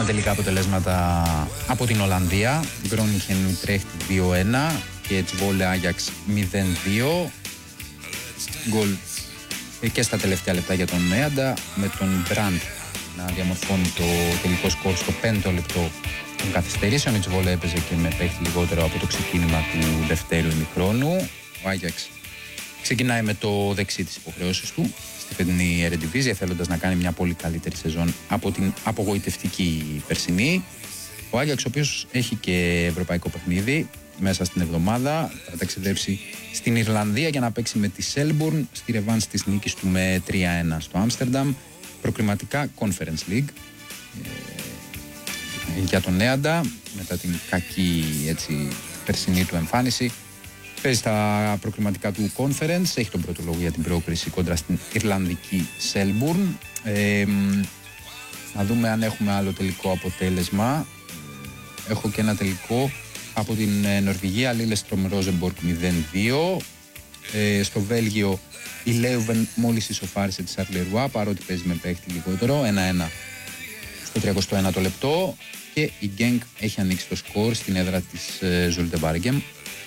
Είδαμε τελικά αποτελέσματα από την Ολλανδία. Γκρόνιχεν Ουτρέχτη 2-1 και Τσβόλε Άγιαξ 0-2. Γκολ και στα τελευταία λεπτά για τον Νέαντα, με τον Μπραντ να διαμορφώνει το τελικό σκορ στο 5ο λεπτό των καθυστερήσεων. Η Τσβόλε έπαιζε και με παίχτη λιγότερο από το ξεκίνημα του δευτέρου ημιχρόνου. Ο Άγιαξ ξεκινάει με το δεξί της υποχρεώσης του στη φετινή Eredivisie, θέλοντας να κάνει μια πολύ καλύτερη σεζόν από την απογοητευτική περσινή. Ο Άγιαξ, ο οποίος έχει και ευρωπαϊκό παιχνίδι μέσα στην εβδομάδα, θα ταξιδέψει στην Ιρλανδία για να παίξει με τη Σέλμπουρν στη ρεβάνς της νίκης του με 3-1 στο Άμστερνταμ. Προκριματικά Conference League για τον Νέαντα, μετά την κακή περσινή του εμφάνιση. Παίζει στα προκριματικά του Conference, έχει τον πρώτο λόγο για την πρόκριση κόντρα στην Ιρλανδική Σέλμπουρν. Να δούμε αν έχουμε άλλο τελικό αποτέλεσμα. Έχω και ένα τελικό από την Νορβηγία, Λίλεστρομ Ρόζεμπορκ 0-2. Στο Βέλγιο η Λέουβεν μόλις ισοφάρισε τη Σαρλερουά, παρότι παίζει με παίχτη λιγότερο, 1-1 στο 31ο λεπτό. Και η Γκένκ έχει ανοίξει το σκορ στην έδρα της Ζουλτεμπάργεμ